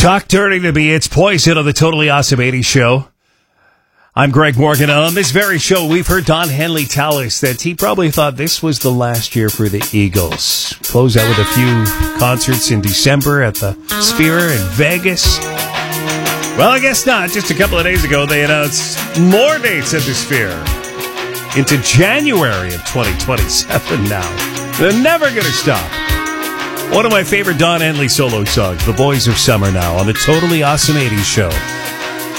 Talk dirty to me. It's Poison on the Totally Awesome 80s Show. I'm Greg Morgan. On this very show, we've heard Don Henley tell us that he probably thought this was the last year for the Eagles. Close out with a few concerts in December at the Sphere in Vegas. Well, I guess not. Just a couple of days ago, they announced more dates at the Sphere into January of 2027 now. They're never going to stop. One of my favorite Don Henley solo songs, The Boys of Summer Now, on the Totally Awesome 80s Show.